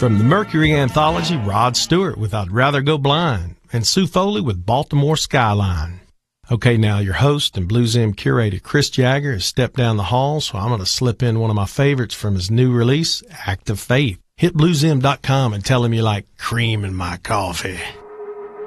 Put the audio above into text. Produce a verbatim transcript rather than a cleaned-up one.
From the Mercury Anthology, Rod Stewart with I'd Rather Go Blind, and Sue Foley with Baltimore Skyline. Okay, now your host and Blues M curator Chris Jagger has stepped down the hall, so I'm going to slip in one of my favorites from his new release, Act of Faith. Hit blues m dot com and tell him you like cream in my coffee.